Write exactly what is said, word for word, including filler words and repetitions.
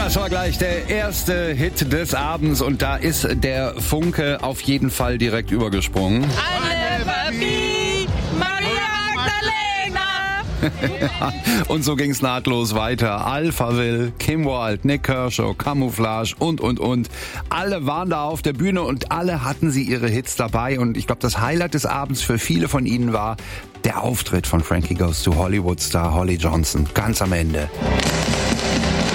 Das war gleich der erste Hit des Abends und da ist der Funke auf jeden Fall direkt übergesprungen. I never be Maria Magdalena. Und so ging's nahtlos weiter. Alphaville, Kim Wilde, Nick Kershaw, Camouflage und, und, und. Alle waren da auf der Bühne und alle hatten sie ihre Hits dabei. Und ich glaube, das Highlight des Abends für viele von ihnen war der Auftritt von Frankie Goes to Hollywood Star Holly Johnson. Ganz am Ende.